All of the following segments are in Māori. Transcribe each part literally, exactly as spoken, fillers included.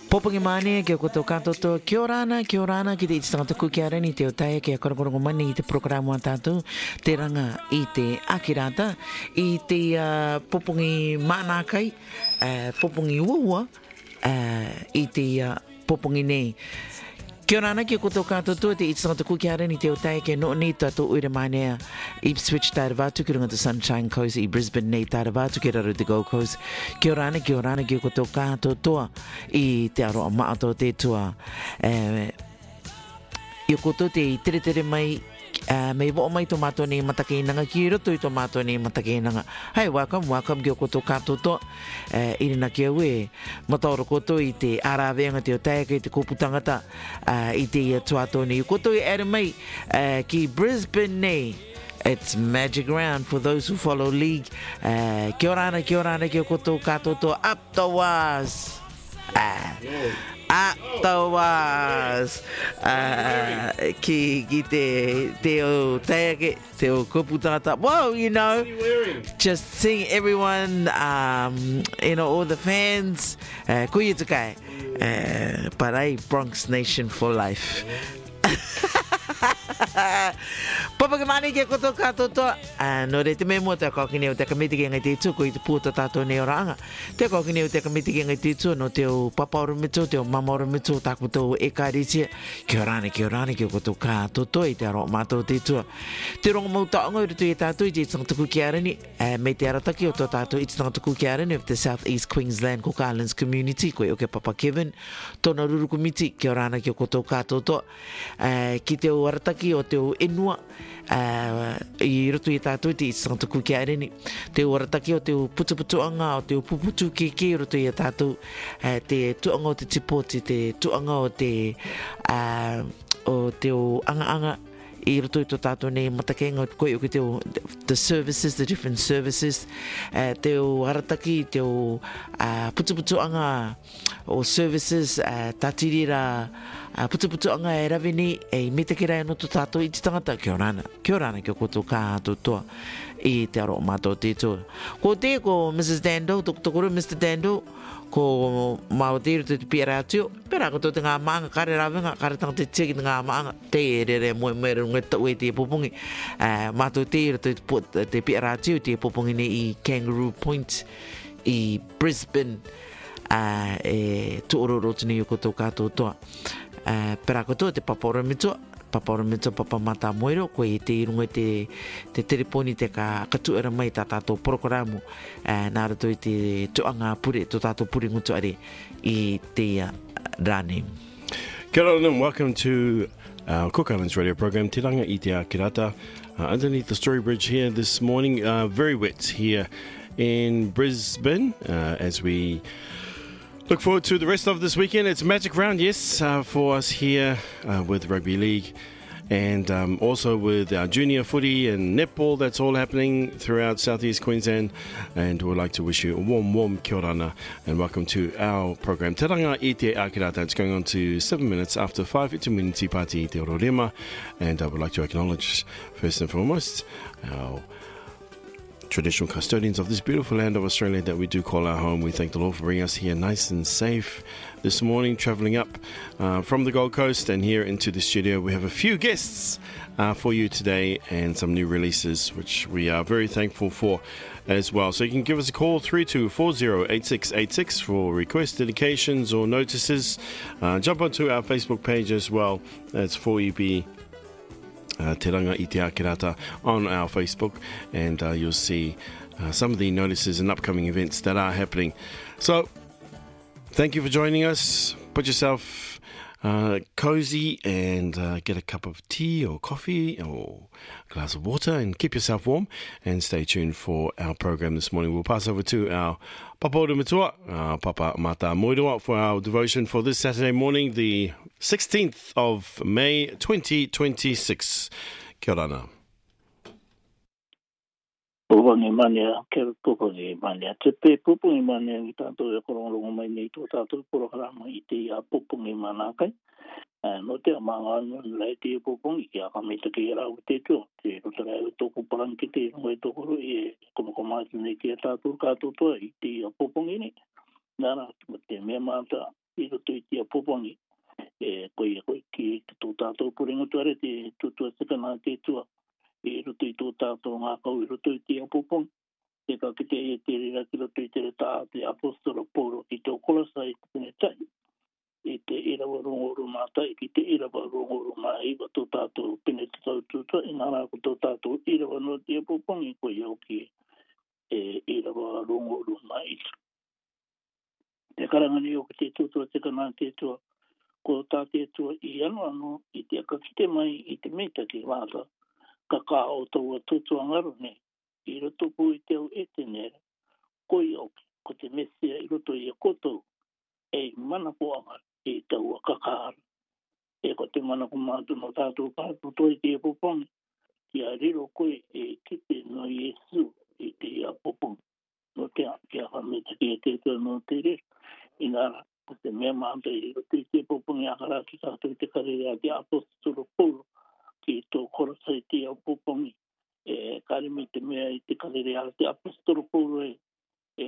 Popongi mane ke o koto katoto kia ora ana, kia ora ana ki te iti tangata kukiara ni te o taia ke a korokorongo mani i te programa tātou te ranga i te akirata i te uh, popongi mānakai, uh, popongi uahua uh, i te uh, popongi nei. Kia ora ana ki o koto katoto te iti tangata kukiara ni te o taia ke no ni tātou uira manea Ipswich tāra vātu ki runga te Sunshine Coast i Brisbane nei tāra vātu ki raru te Gold Coast. Kia ora ana, kia ora ana ki o koto katotoa i te aroa maato te tua. Eh, I o koto te tere tere mai Uh, mei wo mai tomato ni matake nanga ki roto i tomato ni matake nanga. Hey, welcome, welcome ki o koto katoto. Uh, irina ki au e mataoro koto i te arawenga te o taika i te koputangata uh, i te tuato ni. I koto i ere mai uh, ki Brisbane nei. It's magic round for those who follow league. Uh, kia ora ana, kia ora ana ki o koto katoto. Up the was. Uh, Atawas uh, ki, ki te, te o teake, te o koputata. Whoa, you know, just seeing everyone, um, you know, all the fans. Uh, kuia te kai. Uh, Parai, Bronx Nation for life. Papaka mani ke koto katoto uh, no re te me mo te kakine o te kamiti ki ngai te tuku i te puta tātou nei o ranga te kakine o te kamiti ki ngai te tu no te o papa oro mito te o mama oro mito tāku tō e kārisia ki o rane ki o rane ki o koto katoto i te aro mātou te tua te rongo mau taonga i rutu i tātou i te tangatuku ki arani uh, me te arataki o tō tātou i te tangatuku ki arani of the South East Queensland Cook Islands Community koe o ke papa Kevin tōna ruru kumiti ki o rana ki o koto katoto uh, ki te o arataki o te o enua uh, i roto i tātou te i tangatuku ki areni te o arataki o te o putuputuanga o te o puputu ke ke roto i tātou uh, te tuanga o te tipoti te tuanga o te uh, o te o anga anga i roto i tō tātou nei matakenga koe o ke te o the services, the different services uh, te o arataki te o uh, putuputuanga o services uh, tātirira Uh, putu putu anga e rawe ni e mita ki rai no tō tātou i te tangata kia orana kia orana kia koto kātotoa i te aro mātou te toa ko te ko Missus Dando toko tokoro Mister Dando ko mau te rutu te pia atio pera ko tō te ngā maanga kare rawenga kare tanga te tiki te ngā maanga te e re re moe moe runga tau e te popongi uh, mātou te rutu te, te pia atio te popongi ni i Kangaroo Point i Brisbane uh, e tuororo tini o koto kātotoa Uh, pera koto te papora mito papora mito papa mata moero ko i te irunga te te telefoni te ka katuera mai ta tato programo uh, nā rato i te tuanga pure to tato pure ngutu are i te uh, rane. Kia ora and welcome to our Cook Islands radio program Te Ranga i te Akirata uh, underneath the Story Bridge here this morning. Uh, very wet here in Brisbane uh, as we look forward to the rest of this weekend. It's Magic Round, yes, uh, for us here uh, with Rugby League and um, also with our junior footy and netball. That's all happening throughout Southeast Queensland. And we'd like to wish you a warm, warm kia ora and welcome to our program Te Ranga i te Akirata. It's going on to seven minutes after five. It's a Community Party i te Ororema. And I would like to acknowledge, first and foremost, our traditional custodians of this beautiful land of Australia that we do call our home. We thank the Lord for bringing us here nice and safe this morning, travelling up uh, from the Gold Coast and here into the studio. We have a few guests uh, for you today and some new releases, which we are very thankful for as well. So you can give us a call, three two four zero eight six eight six, for requests, dedications or notices. Uh, jump onto our Facebook page as well. That's four E B Uh, Te Ranga i te Akirata on our Facebook, and uh, you'll see uh, some of the notices and upcoming events that are happening. So, thank you for joining us. Put yourself uh, cozy and uh, get a cup of tea or coffee or a glass of water and keep yourself warm and stay tuned for our program this morning. We'll pass over to our Papa Ora Matua, uh, Papa Mata Moiroa, for our devotion for this Saturday morning, the sixteenth of May twenty twenty-six. Kia ora ana. Pupungi mania, ke pupungi mania. Te pe pupungi mania i tātou e korongo mai nei tō tātou programa i te a pupungi manakai. No te amanga nei te pupungi ki a kamita ki rau te tō. Te rutara e tōku parangi te ngai tōkoro i komoko mātu nei ki a tātou kātou toa i te a pupungi nei. Nara, te mea māta i roto i tia popongi. E koe e koe ki tō tātou puringo tuare te tutua tikana te tua. I roto i tō tātou ngā kau i roto i tia popongi. Te ka ki te e te rira ki roto i te reta te apostolo Paulo ki tō kolasa i tēne tai. I te irawa rongoru mātai ki te irawa rongoru mā iwa tō tātou pene te tau tūtua. I ngā rā ko tō tātou irawa no tia popongi koe au ki e irawa rongoru mā iwa. Te karangani o ki te tūtua te kana te tua. Ko tā te tua i anu anu i te akakite mai i te meta ki wāta. Ka kā o tau a tūtua ngaro ne. I roto pu i teo e te nere. Koi au ko te mesia i roto i a kotou. E mana poanga i tau a kakaara. E ko te mana ko mātu no tātou kātu toi te e popongi. Ki a riro koe e kite no Yesu i te a popongi. No te a kia whameta ki e te tua no te re. I ngara, ko te mea mātai i roto i te popongi a kara ki tātou te karere a te apostolo Paulo. Ki tō korasa i te a popongi. E karimi te mea i te karere a te apostolo Paulo e e,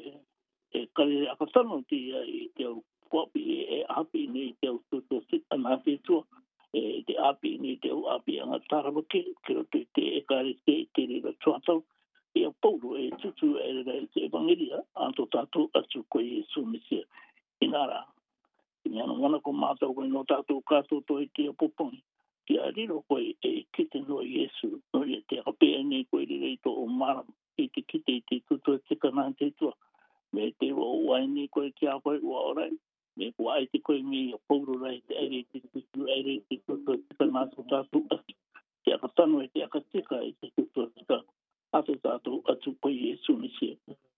e karere a katano te i te au kuapi e api ni te au tuto sita nā te tua. E te api ni te au api anga tarawake. Ki roto i te e kare te i te rira tuatau. E a Paulo e tutu e rira i te evangelia. Anto tātou atu koe Jesu Mesia. Inara. Ni ana wana ko mātau koe no tātou kātou toi te a popongi. Ki a riro koe e kite no Yesu. No i te apea nei koe rira i tō o marama. I te kite i te tutua te kana te tua. Me te o uai nei koe ki a koe ua orai. Me kua ai te koe mi a Paulo rai te aere te tutua aere te tutua te kana tō tātou atu. Te akatano e te akatika i te tutua te kana. Ato tātou atu koe Yesu Mesia.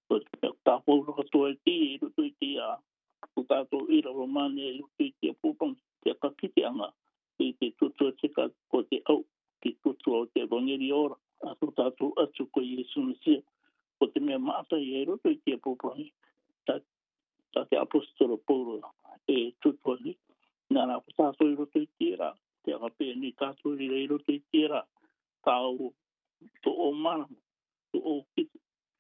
Tā Paulo katoa e te e rutu i te a. Ko tātou ira romane e rutu i te pupang. Te akakite anga. I te tutua te ka ko te au. Ki tutua o te evangeli ora. Ato tātou atu koe Yesu Mesia. Ko te mea mātai e rutu i te pupang. Tā, tā te apostolo Paulo e tutua ni. Nā ko tātou i rutu i te ra. Te akapea ni tātou i rutu i te ra. Tāu to o mana. To o kiti.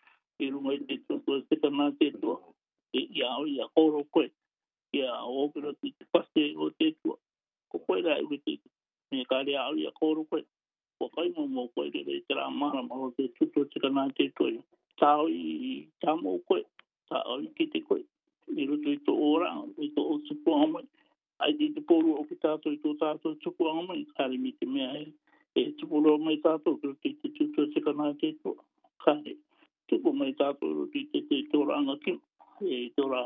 I runga i te tutua te kana te tua. E ia o ia koro koe. Ia o opera te pase o te tua. Ko koe rai ui te. Me ka rea o ia koro koe. Ko kai mo mo koe re re te rā mana ma o te tutua te kana te tua. Tāo i tāmo koe. Tāo i ki te koe. I rutu i tō oranga. I tō o tupu amai. Ai te te pōru o ki tātou i tō tātou tupu amai. Kāre mi te mea e. E tupu roa mai tātou. Rutu i te tutua te kana te tua. Kāre. Tupu mai tātou rutu i te te tōranga kima. E tōra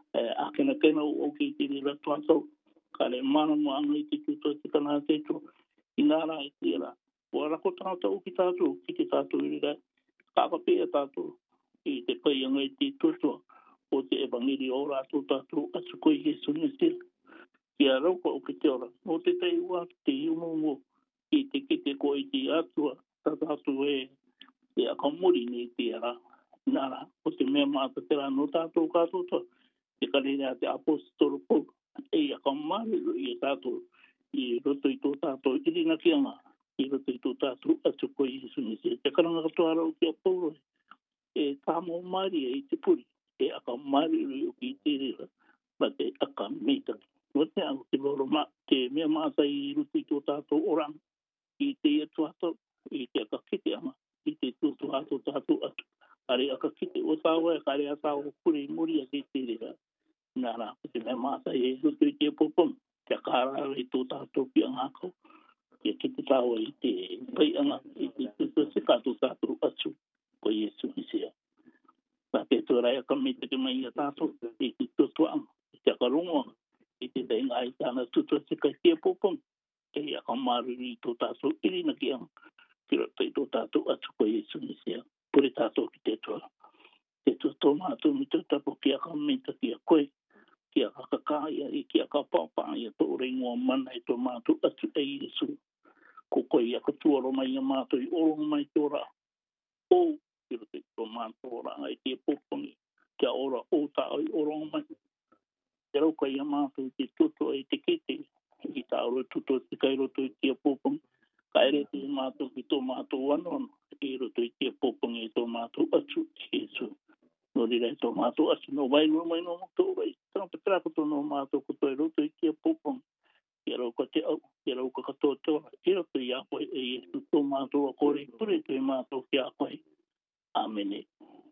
a kena kena o ki te rira tuatau. Kare mana mo anga i te tutua te kana te tua. I nāra i te ra. Wa rako tātou ki tātou. Ki te tātou i rira. Kāpapea tātou. I te pai anga i te tutua. O te evangeli ora tō tātou atu koe Jesu Mesia. Ki a rauka o ki te ora. No te tei ua te iumongo. I te kite koe i te atua. Tā tātou e te akamori nei te ara. Nara, o te mea māta te rā no tātou kātou toa. Te karere a te apostolo Paulo. E a kamariru i a tātou. I roto i tō tātou irina ki anga. I roto i tō tātou atu koe Jesu Mesia. Te karanga katoa rau ki a Paulo. E tāmo mari e i te puri. E a kamariru i o ki te rira. Ma te aka meita. No te ango te loro ma. Te mea māta i roto i tō tātou orang. I te ia tuatau. I te aka kite anga. I te tūtu atu tātou atu. Are aka kite o tāua e kare a tāua kure i muri a te te rira. Nara, te mea mātai e rutu i te popom. Te kāra i tō tātou ki a ngākau. Te kite tāua i te pai anga. I te tutua se kātou tātou atu. Ko Yesu Mesia. Nā te tōrai aka me te mai a tātou. I te tutua anga. I te akarongo anga. I te tei ngā i tāna tutua se kai te popom. E aka maru i tō tātou irina ki anga. Ki roto i tō tātou atu ko Yesu Mesia. Pure tātou ki te toa. Te tō mātou mi tō tapo ki a kamenta ki a koe, ki a kakāia, ki a kapapāia tō reingoa mana i tō mātou atu e Yesu. Ko koe i a katuaro mai a mātou i oro mai tō rā. O, ki roto i tō mātou rā, ai te popongi, ki a ora o tāo i oro mai. Te rau kai a mātou te tuto e te kete, i tā oro tuto te kai roto i te popongi. Ka ere te mātou ki tō mātou anono, i roto i te popongi i tō mātou atu, Jesu. No rira i tō mātou atu, no wainu mai no tō wai, tāna tra ko tono mātou ko toi roto i kia pōpong. Ia rau ka te au, ia rau ka katoa, ia rau ia koe e Iesu tō mātou a kore, pure tui mātou ki a koe. Amene.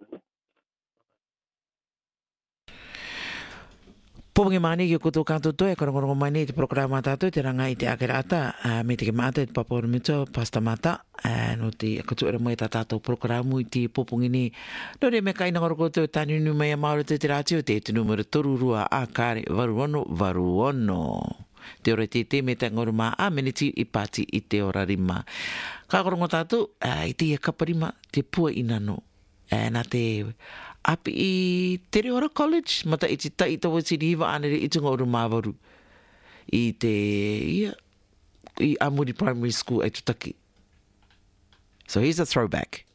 Pōpungi mani ki o koto kanto toi, karongorongo mai nei te programa tātou, te ranga i te akerata, uh, me te ke mata, te papauru mito, pasta mata, uh, no te katu era mai tā tātou programu i te pōpungi ni. No re me kai nangaro koto, tāni nu mai a mauro te te rātio, te te numero toru rua a kāre, varu ono, varu ono. Te ora te te me te ngoru mā a meneti i pāti i te ora rima. Ka korongo tātou, uh, i te ia kaparima, te pua inano, uh, nā te api i Te Reora College, mata i te tai tawa siri hiwa anere i tunga uru māwaru i te, ia, i Amuri Primary School e tutaki. So here's a throwback.